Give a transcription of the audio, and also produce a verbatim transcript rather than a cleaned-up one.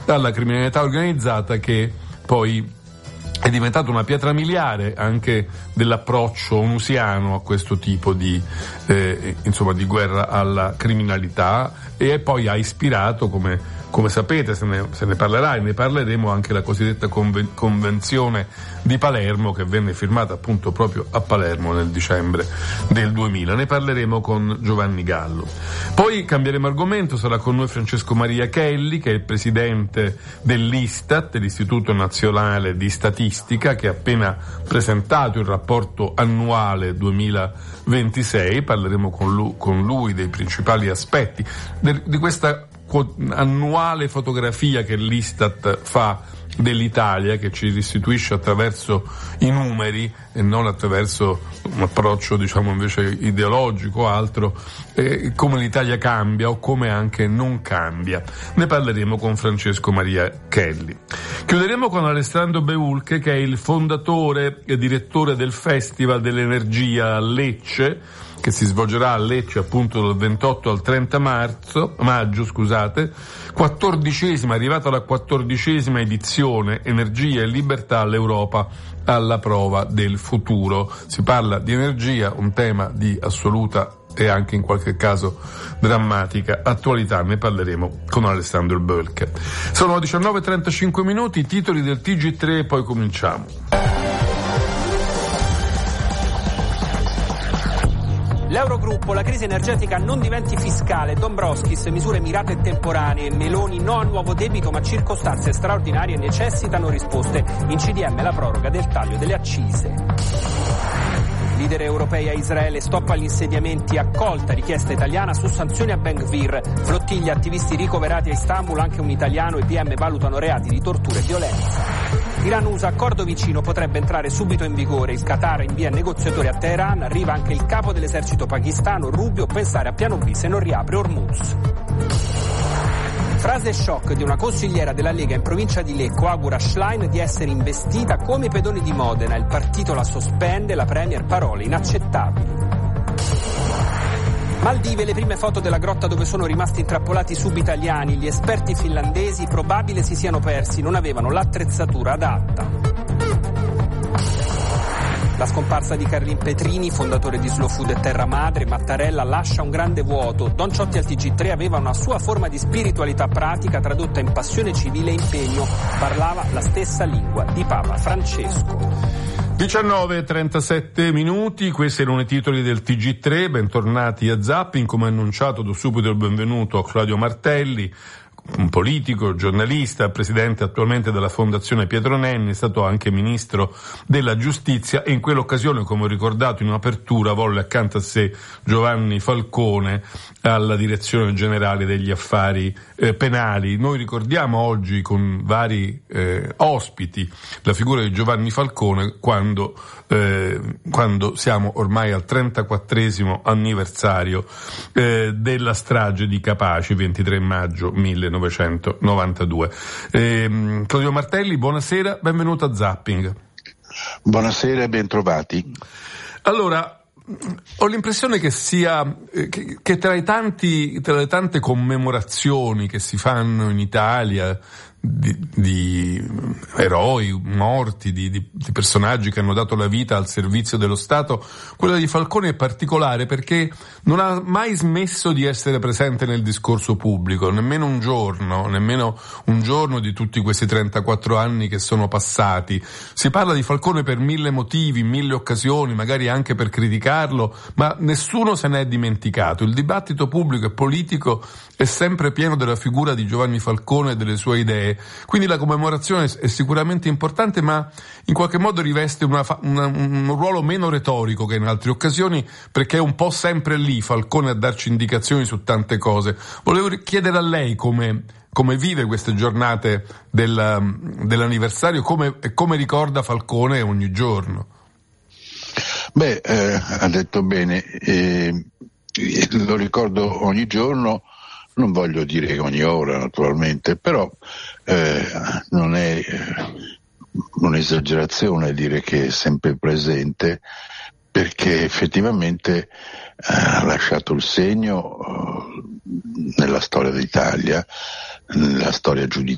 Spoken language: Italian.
alla criminalità organizzata, che poi è diventato una pietra miliare anche dell'approccio onusiano a questo tipo di eh, insomma di guerra alla criminalità, e poi ha ispirato, come come sapete, se ne, se ne parlerà e ne parleremo, anche la cosiddetta conven- convenzione di Palermo, che venne firmata appunto proprio a Palermo nel dicembre del duemila. Ne parleremo con Giovanni Gallo. Poi cambieremo argomento, sarà con noi Francesco Maria Chelli, che è il presidente dell'Istat, l'Istituto Nazionale di Statistica, che ha appena presentato il rapporto annuale duemilaventisei. Parleremo con lui, con lui dei principali aspetti de, di questa annuale fotografia che l'Istat fa dell'Italia, che ci restituisce attraverso i numeri e non attraverso un approccio, diciamo, invece ideologico o altro, eh, come l'Italia cambia o come anche non cambia. Ne parleremo con Francesco Maria Chelli. Chiuderemo con Alessandro Beulche, che è il fondatore e direttore del Festival dell'Energia a Lecce, che si svolgerà a Lecce appunto dal ventotto al trenta marzo, maggio, scusate, quattordicesima, arrivata alla quattordicesima edizione Energia e Libertà, l'Europa alla prova del futuro. Si parla di energia, un tema di assoluta e anche in qualche caso drammatica attualità. Ne parleremo con Alessandro Beulche. Sono diciannove e trentacinque minuti, titoli del T G tre, poi cominciamo. L'Eurogruppo, la crisi energetica non diventi fiscale, Dombrovskis, misure mirate e temporanee, Meloni no a nuovo debito ma circostanze straordinarie necessitano risposte, in C D M la proroga del taglio delle accise. Leader europei a Israele, stop agli insediamenti, accolta richiesta italiana su sanzioni a Ben Gvir, flottiglia, attivisti ricoverati a Istanbul, anche un italiano, e P M valutano reati di tortura e violenza. Iran-U S A, accordo vicino, potrebbe entrare subito in vigore, il Qatar invia negoziatori a Teheran, arriva anche il capo dell'esercito pakistano, Rubio, pensare a piano B se non riapre Hormuz. Frase shock di una consigliera della Lega in provincia di Lecco, augura Schlein di essere investita come i pedoni di Modena, il partito la sospende, la premier parole inaccettabili. Maldive, le prime foto della grotta dove sono rimasti intrappolati subitaliani, gli esperti finlandesi probabile si siano persi, non avevano l'attrezzatura adatta. La scomparsa di Carlin Petrini, fondatore di Slow Food e Terra Madre, Mattarella, lascia un grande vuoto. Don Ciotti al T G tre aveva una sua forma di spiritualità pratica tradotta in passione civile e impegno. Parlava la stessa lingua di Papa Francesco. diciannove e trentasette minuti, questi erano i titoli del T G tre, bentornati a Zapping. Come annunciato, do subito il benvenuto a Claudio Martelli, un politico, giornalista, presidente attualmente della Fondazione Pietro Nenni, è stato anche ministro della giustizia e in quell'occasione, come ho ricordato in apertura, volle accanto a sé Giovanni Falcone alla direzione generale degli affari eh, penali. Noi ricordiamo oggi con vari eh, ospiti la figura di Giovanni Falcone quando, eh, quando siamo ormai al trentaquattresimo anniversario eh, della strage di Capaci, ventitré maggio millenovecentonovantadue. Eh, Claudio Martelli, buonasera, benvenuto a Zapping. Buonasera e bentrovati. Allora, ho l'impressione che sia che, che tra i tanti tra le tante commemorazioni che si fanno in Italia di, di eroi morti, di, di, di personaggi che hanno dato la vita al servizio dello Stato, quella di Falcone è particolare perché non ha mai smesso di essere presente nel discorso pubblico, nemmeno un giorno, nemmeno un giorno di tutti questi trentaquattro anni che sono passati. Si parla di Falcone per mille motivi, mille occasioni, magari anche per criticarlo, ma nessuno se ne è dimenticato. Il dibattito pubblico e politico è sempre pieno della figura di Giovanni Falcone e delle sue idee. Quindi la commemorazione è sicuramente importante, ma in qualche modo riveste una, una, un ruolo meno retorico che in altre occasioni, perché è un po' sempre lì Falcone a darci indicazioni su tante cose. Volevo chiedere a lei come, come vive queste giornate del, dell'anniversario, come, e come ricorda Falcone ogni giorno. Beh, eh, ha detto bene, eh, lo ricordo ogni giorno. Non voglio dire ogni ora, naturalmente, però eh, non è eh, un'esagerazione dire che è sempre presente, perché effettivamente eh, ha lasciato il segno eh, nella storia d'Italia, nella storia giudiziaria.